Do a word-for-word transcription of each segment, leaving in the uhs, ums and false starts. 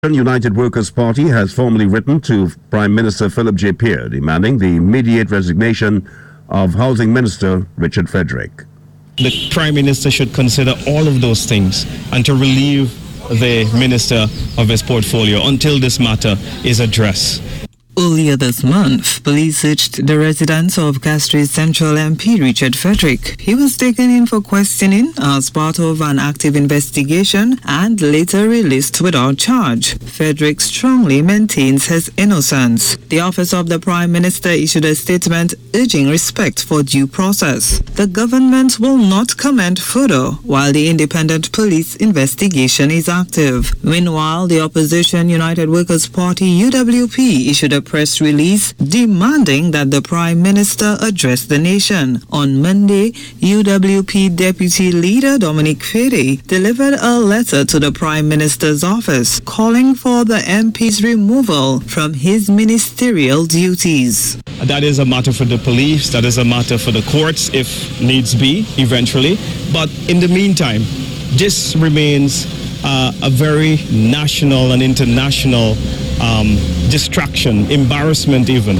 United Workers' Party has formally written to Prime Minister Philip J. Pierre demanding the immediate resignation of Housing Minister Richard Frederick. The Prime Minister should consider all of those things and to relieve the Minister of his portfolio until this matter is addressed. Earlier this month, police searched the residence of Castries Central M P Richard Frederick. He was taken in for questioning as part of an active investigation and later released without charge. Frederick strongly maintains his innocence. The office of the Prime Minister issued a statement urging respect for due process. The government will not comment further while the independent police investigation is active. Meanwhile, the opposition United Workers' Party U W P issued a press release demanding that the Prime Minister address the nation. On Monday, U W P Deputy Leader Dominic Fede delivered a letter to the Prime Minister's office calling for the M P's removal from his ministerial duties. That is a matter for the police, that is a matter for the courts if needs be, eventually. But in the meantime, this remains uh, a very national and international Um, distraction, embarrassment even.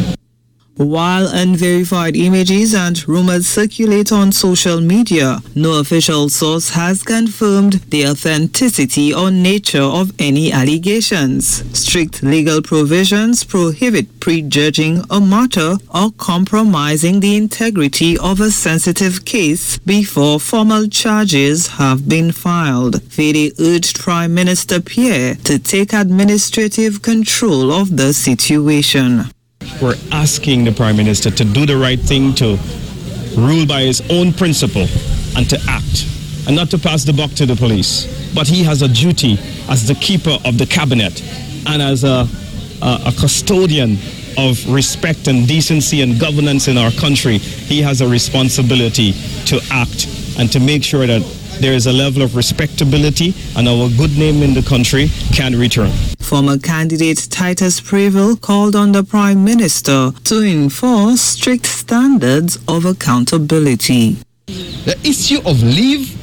While unverified images and rumors circulate on social media, no official source has confirmed the authenticity or nature of any allegations. Strict legal provisions prohibit prejudging a matter or compromising the integrity of a sensitive case before formal charges have been filed. Fede urged Prime Minister Pierre to take administrative control of the situation. We're asking the Prime Minister to do the right thing, to rule by his own principle and to act, and not to pass the buck to the police. But he has a duty as the keeper of the cabinet and as a, a, a custodian of respect and decency and governance in our country. He has a responsibility to act and to make sure that there is a level of respectability and our good name in the country can return. Former candidate Titus Prevel called on the Prime Minister to enforce strict standards of accountability. The issue of leave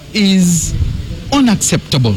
is unacceptable.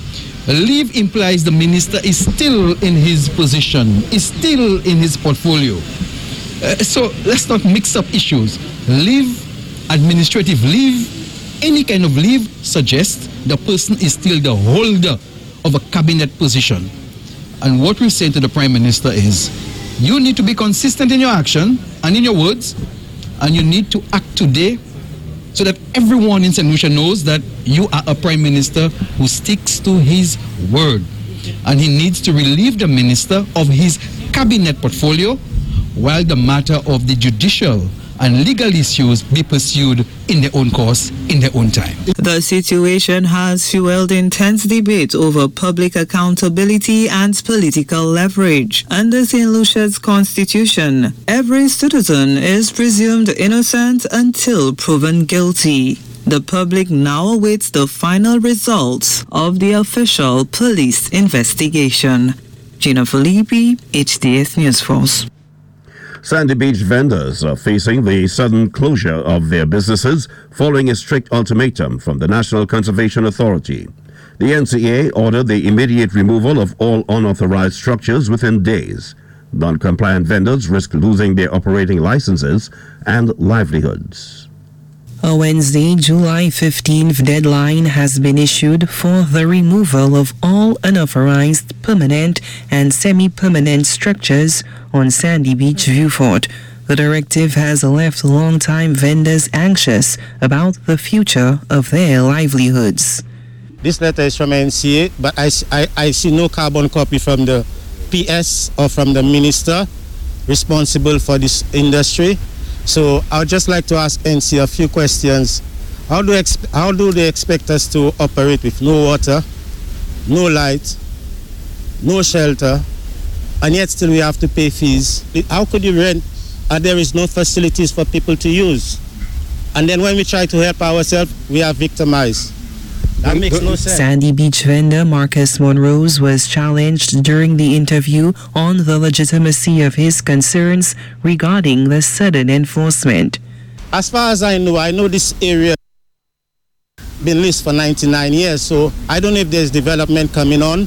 Leave implies the minister is still in his position, is still in his portfolio. Uh, so let's not mix up issues. Leave, administrative leave, any kind of leave suggests the person is still the holder of a cabinet position. And what we say to the Prime Minister is, you need to be consistent in your action and in your words, and you need to act today so that everyone in Saint Lucia knows that you are a Prime Minister who sticks to his word. And he needs to relieve the minister of his cabinet portfolio while the matter of the judicial and legal issues be pursued in their own course, in their own time. The situation has fueled intense debate over public accountability and political leverage. Under Saint Lucia's constitution, every citizen is presumed innocent until proven guilty. The public now awaits the final results of the official police investigation. Gina Filippi, H D S News Force. Sandy Beach vendors are facing the sudden closure of their businesses following a strict ultimatum from the National Conservation Authority. The N C A ordered the immediate removal of all unauthorized structures within days. Non-compliant vendors risk losing their operating licenses and livelihoods. A Wednesday, July fifteenth deadline has been issued for the removal of all unauthorized permanent and semi-permanent structures on Sandy Beach Viewfort. The directive has left long-time vendors anxious about the future of their livelihoods. This letter is from N C A, but I, I, I see no carbon copy from the P S or from the minister responsible for this industry. So I would just like to ask N C A a few questions. How do, exp- how do they expect us to operate with no water, no light, no shelter, and yet still we have to pay fees? How could you rent and there is no facilities for people to use? And then when we try to help ourselves, we are victimized. That makes no sense. Sandy Beach vendor Marcus Monrose was challenged during the interview on the legitimacy of his concerns regarding the sudden enforcement. As far as I know, I know this area been leased for ninety-nine years, so I don't know if there's development coming on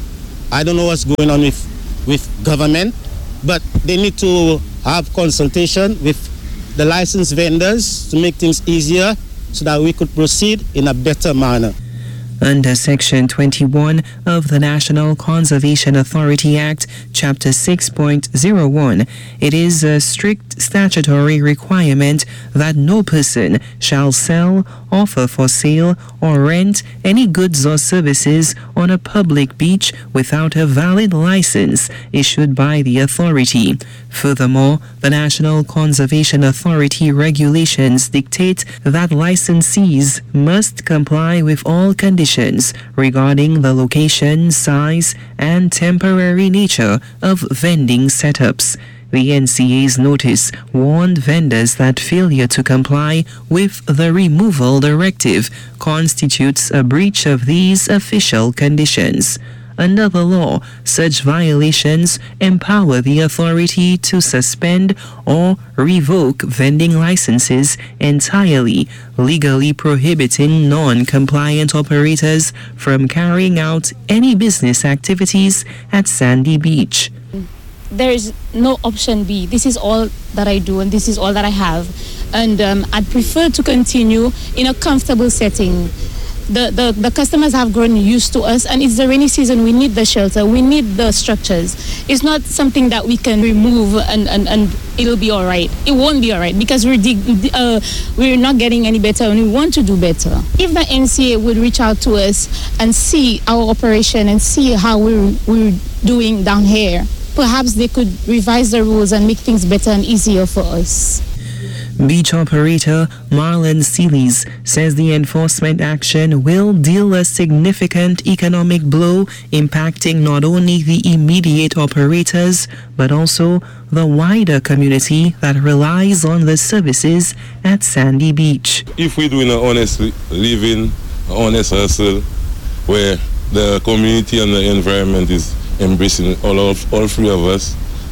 I don't know what's going on with, with government, but they need to have consultation with the licensed vendors to make things easier so that we could proceed in a better manner. Under Section twenty-one of the National Conservation Authority Act, Chapter six point oh one, it is a strict statutory requirement that no person shall sell, offer for sale, or rent any goods or services on a public beach without a valid license issued by the authority. Furthermore, the National Conservation Authority regulations dictate that licensees must comply with all conditions regarding the location, size, and temporary nature of vending setups. The N C A's notice warned vendors that failure to comply with the removal directive constitutes a breach of these official conditions. Under the law, such violations empower the authority to suspend or revoke vending licenses entirely, legally prohibiting non-compliant operators from carrying out any business activities at Sandy Beach. There is no option B. This is all that I do and this is all that I have. And um, I'd prefer to continue in a comfortable setting. The, the, the customers have grown used to us, and it's the rainy season. We need the shelter. We need the structures. It's not something that we can remove and, and, and it'll be all right. It won't be all right because we're, dig, uh, we're not getting any better and we want to do better. If the N C A would reach out to us and see our operation and see how we're, we're doing down here, perhaps they could revise the rules and make things better and easier for us. Beach operator Marlon Seelys says the enforcement action will deal a significant economic blow, impacting not only the immediate operators but also the wider community that relies on the services at Sandy Beach. If we're doing an honest living, an honest hustle, where the community and the environment is embracing all of all three of us,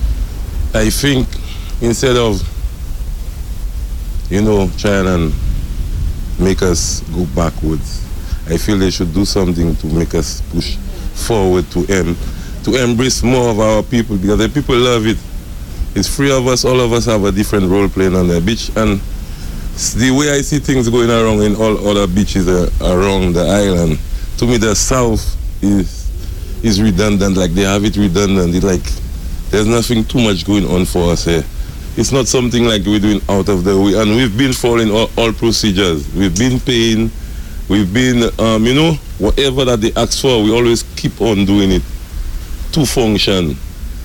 I think instead of you know, trying and make us go backwards, I feel they should do something to make us push forward to em- to embrace more of our people, because the people love it. It's three of us, all of us have a different role playing on the beach, and the way I see things going around in all other beaches uh, around the island, to me the south is is redundant, like they have it redundant. It's like there's nothing too much going on for us here. It's not something like we're doing out of the way, and we've been following all, all procedures. We've been paying, we've been, um, you know, whatever that they ask for, we always keep on doing it to function.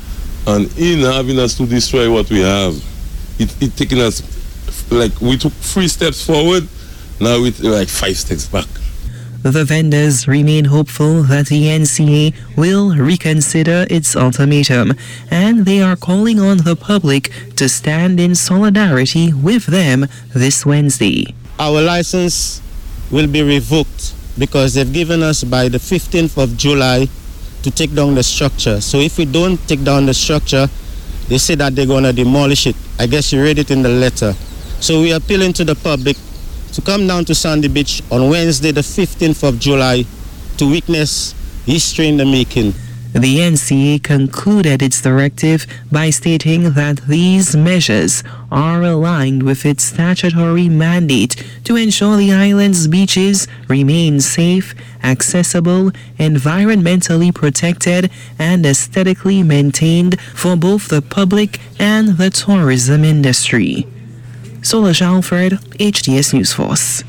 And in having us to destroy what we have, it, it taking us, like we took three steps forward, now we're like five steps back. The vendors remain hopeful that the N C A will reconsider its ultimatum, and they are calling on the public to stand in solidarity with them this Wednesday. Our license will be revoked because they've given us by the fifteenth of July to take down the structure. So if we don't take down the structure, they say that they're going to demolish it. I guess you read it in the letter. So we are appealing to the public to come down to Sandy Beach on Wednesday, the fifteenth of July, to witness history in the making. The N C A concluded its directive by stating that these measures are aligned with its statutory mandate to ensure the island's beaches remain safe, accessible, environmentally protected, and aesthetically maintained for both the public and the tourism industry. Solange Alfred, H D S News Force.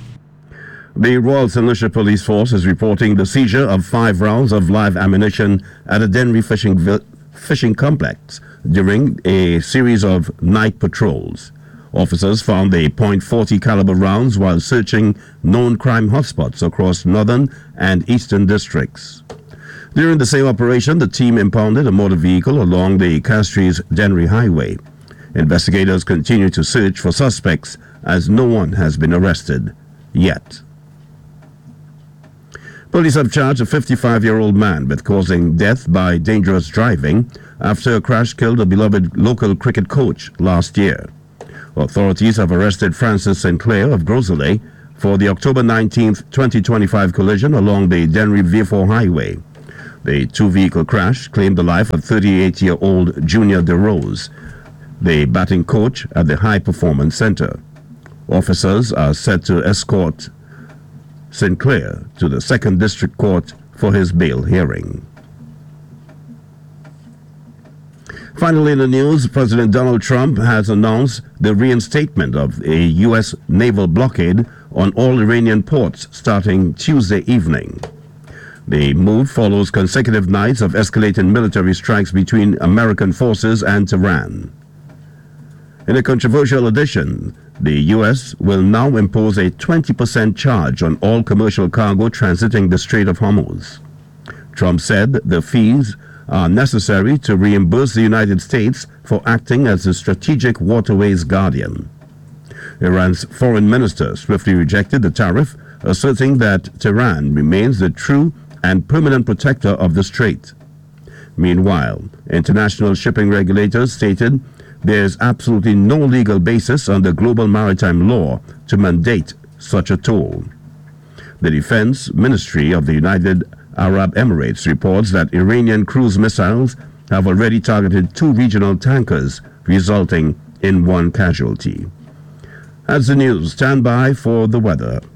The Royal Saint Lucia Police Force is reporting the seizure of five rounds of live ammunition at a Dennery fishing vi- fishing complex during a series of night patrols. Officers found the point forty caliber rounds while searching known crime hotspots across northern and eastern districts. During the same operation, the team impounded a motor vehicle along the Castries Dennery Highway. Investigators continue to search for suspects as no one has been arrested yet. Police have charged a fifty-five-year-old man with causing death by dangerous driving after a crash killed a beloved local cricket coach last year. Authorities have arrested Francis Sinclair of Groseley for the October nineteenth, twenty twenty-five collision along the Dennery Vieux Fort Highway. The two-vehicle crash claimed the life of thirty-eight-year-old Junior DeRose, the batting coach at the High Performance Center. Officers are set to escort Sinclair to the Second District Court for his bail hearing. Finally in the news, President Donald Trump has announced the reinstatement of a U S naval blockade on all Iranian ports starting Tuesday evening. The move follows consecutive nights of escalating military strikes between American forces and Tehran. In a controversial addition, the U S will now impose a twenty percent charge on all commercial cargo transiting the Strait of Hormuz. Trump said the fees are necessary to reimburse the United States for acting as the strategic waterways guardian. Iran's foreign minister swiftly rejected the tariff, asserting that Tehran remains the true and permanent protector of the strait. Meanwhile, international shipping regulators stated there is absolutely no legal basis under global maritime law to mandate such a toll. The Defense Ministry of the United Arab Emirates reports that Iranian cruise missiles have already targeted two regional tankers, resulting in one casualty. That's the news. Stand by for the weather.